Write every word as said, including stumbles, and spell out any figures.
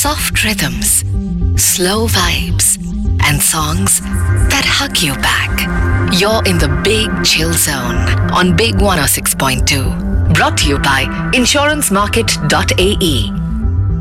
soft rhythms, slow vibes, and songs that hug you back. You're in the Big Chill Zone on Big one oh six point two. Brought to you by insurance market dot a e.